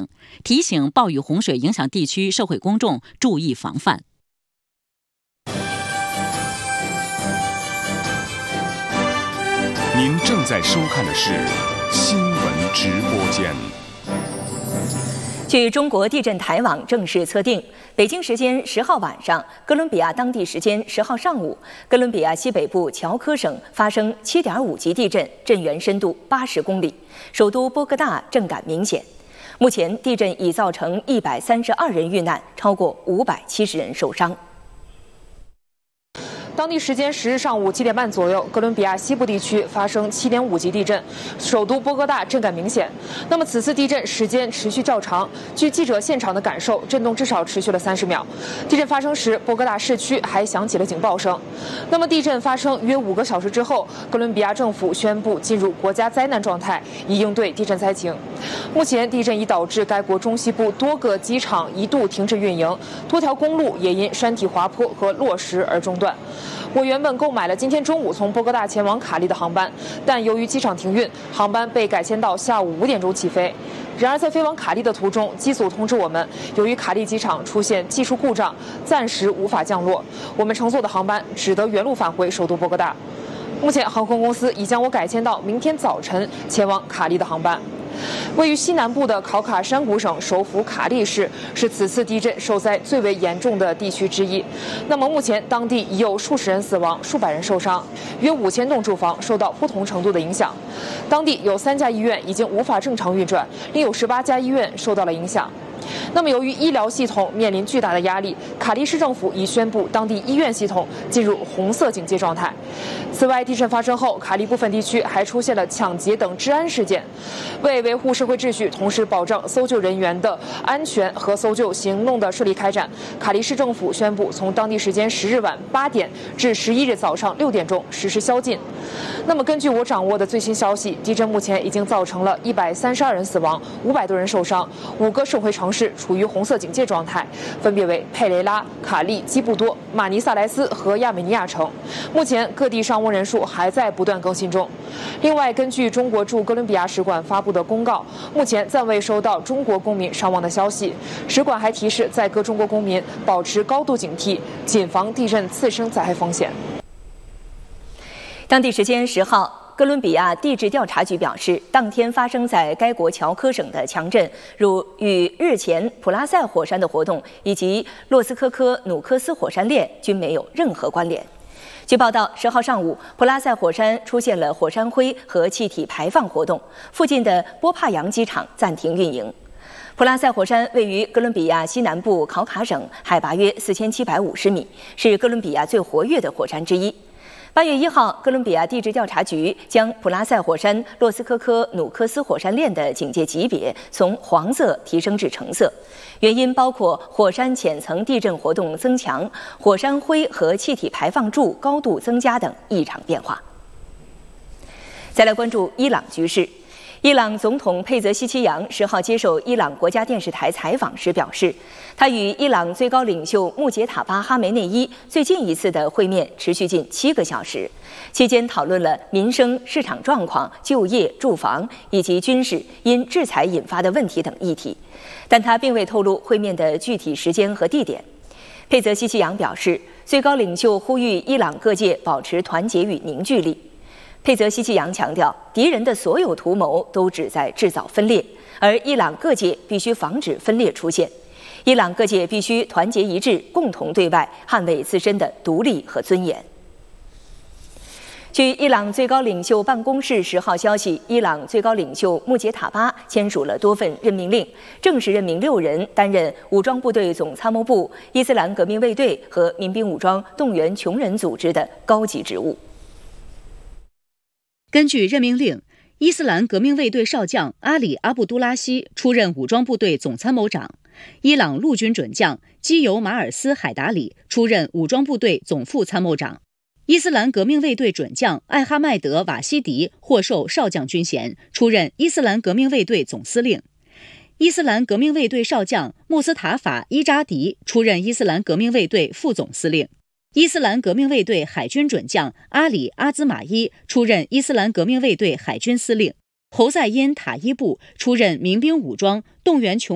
提醒暴雨洪水影响地区社会公众注意防范。 您正在收看的是新闻直播间。 据中国地震台网正式测定，北京时间10号晚上，哥伦比亚当地时间10号上午，哥伦比亚西北部乔科省发生7.5级地震，震源深度80公里，首都波哥大震感明显。目前，地震已造成132人遇难，超过570人受伤。 当地时间10日上午7点半左右，哥伦比亚西部地区发生7.5级地震，首都波哥大震感明显。那么此次地震时间持续较长，据记者现场的感受，震动至少持续了30秒。地震发生时，波哥大市区还响起了警报声。那么地震发生约5个小时之后，哥伦比亚政府宣布进入国家灾难状态，以应对地震灾情。目前，地震已导致该国中西部多个机场一度停止运营，多条公路也因山体滑坡和落石而中断。我原本购买了今天中午从波哥大前往卡利的航班，但由于机场停运，航班被改签到下午5点钟起飞。然而在飞往卡利的途中，机组通知我们，由于卡利机场出现技术故障，暂时无法降落，我们乘坐的航班只得原路返回首都波哥大。目前航空公司已将我改签到明天早晨前往卡利的航班。位于西南部的考卡山谷省首府卡利市是此次地震受灾最为严重的地区之一。那么目前当地已有数十人死亡，数百人受伤，约5000栋住房受到不同程度的影响。当地有3家医院已经无法正常运转，另有18家医院受到了影响。那么由于医疗系统面临巨大的压力，卡利市政府已宣布当地医院系统进入红色警戒状态。此外，地震发生后，卡利部分地区还出现了抢劫等治安事件。为维护社会秩序，同时保障搜救人员的安全和搜救行动的顺利开展，卡利市政府宣布从当地时间10日晚8点至11日早上6点钟实施宵禁。那么根据我掌握的最新消息，地震目前已经造成了132人死亡，500多人受伤，5个受灾城市处于红色警戒状态，分别为佩雷拉、卡利、基布多、马尼萨莱斯和亚美尼亚城。目前各地伤亡人数还在不断更新中。另外，根据中国驻哥伦比亚使馆发布的公告，目前暂未收到中国公民伤亡的消息。使馆还提示在各中国公民保持高度警惕，谨防地震次生灾害风险。 当地时间10号，哥伦比亚地质调查局表示，当天发生在该国乔科省的强震，与日前普拉塞火山的活动以及洛斯科科努科斯火山链均没有任何关联。据报道，10号上午，普拉塞火山出现了火山灰和气体排放活动，附近的波帕扬机场暂停运营。普拉塞火山位于哥伦比亚西南部考卡省，海拔约4750米，是哥伦比亚最活跃的火山之一。8月1号，哥伦比亚地质调查局将普拉塞火山洛斯科科努科斯火山链的警戒级别从黄色提升至橙色，原因包括火山浅层地震活动增强、火山灰和气体排放柱高度增加等异常变化。再来关注伊朗局势。伊朗总统佩泽西奇扬10号接受伊朗国家电视台采访时表示，他与伊朗最高领袖穆杰塔巴哈梅内伊最近一次的会面持续近7个小时，期间讨论了民生、市场状况、就业、住房以及军事因制裁引发的问题等议题，但他并未透露会面的具体时间和地点。佩泽西奇扬表示，最高领袖呼吁伊朗各界保持团结与凝聚力。佩泽西奇扬强调，敌人的所有图谋都旨在制造分裂，而伊朗各界必须防止分裂出现。伊朗各界必须团结一致，共同对外，捍卫自身的独立和尊严。据伊朗最高领袖办公室10号消息，伊朗最高领袖穆杰塔巴签署了多份任命令，正式任命6人担任武装部队总参谋部、伊斯兰革命卫队和民兵武装动员穷人组织的高级职务。 根据任命令，伊斯兰革命卫队少将阿里·阿布都拉希出任武装部队总参谋长，伊朗陆军准将基尤马尔斯·海达里出任武装部队总副参谋长，伊斯兰革命卫队准将艾哈迈德·瓦西迪获授少将军衔，出任伊斯兰革命卫队总司令。伊斯兰革命卫队少将穆斯塔法·伊扎迪出任伊斯兰革命卫队副总司令。伊斯兰革命卫队海军准将阿里·阿兹马伊出任伊斯兰革命卫队海军司令，侯赛因·塔伊布出任民兵武装动员穷